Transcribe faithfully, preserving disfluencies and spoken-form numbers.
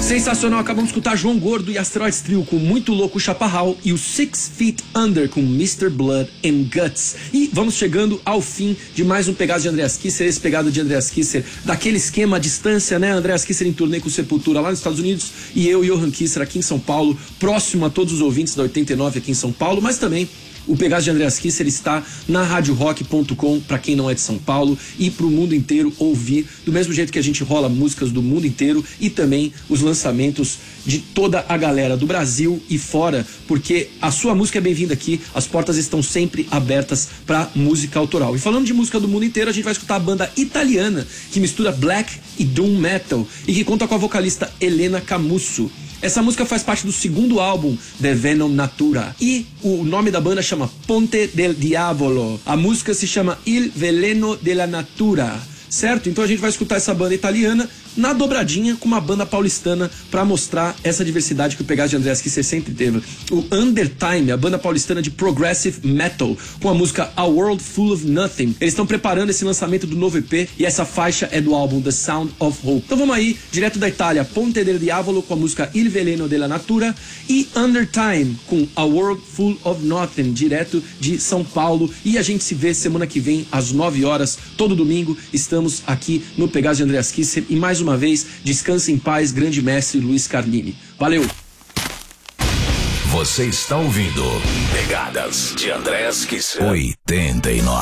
Sensacional, acabamos de escutar João Gordo e Asteroids Trio com Muito Louco Chaparral e o Six Feet Under com mister Blood and Guts. E vamos chegando ao fim de mais um Pegado de Andreas Kisser, esse Pegado de Andreas Kisser, daquele esquema à distância, né? Andreas Kisser em turnê com Sepultura lá nos Estados Unidos e eu, Johan Kisser, aqui em São Paulo, próximo a todos os ouvintes da oitenta e nove aqui em São Paulo, mas também o Pegado de Andreas Kisser está na rádio rock ponto com para quem não é de São Paulo e para o mundo inteiro ouvir, do mesmo jeito que a gente rola músicas do mundo inteiro e também os lançamentos de toda a galera do Brasil e fora, porque a sua música é bem-vinda aqui, as portas estão sempre abertas para música autoral. E falando de música do mundo inteiro, a gente vai escutar a banda italiana que mistura black e doom metal e que conta com a vocalista Elena Camusso. Essa música faz parte do segundo álbum The Venom Natura e o nome da banda chama Ponte del Diavolo. A música se chama Il Veleno della Natura, certo? Então a gente vai escutar essa banda italiana na dobradinha com uma banda paulistana para mostrar essa diversidade que o Pegado de Andreas Kisser sempre teve. O Undertime, a banda paulistana de progressive metal, com a música A World Full of Nothing. Eles estão preparando esse lançamento do novo E P e essa faixa é do álbum The Sound of Hope. Então vamos aí, direto da Itália, Ponte del Diavolo com a música Il Veleno della Natura e Undertime com A World Full of Nothing, direto de São Paulo. E a gente se vê semana que vem às nove horas, todo domingo, estamos aqui no Pegado de Andreas Kisser e mais uma vez, descanse em paz, grande mestre Luiz Carlini. Valeu! Você está ouvindo Pegadas de Andreas Kisser oitenta e nove.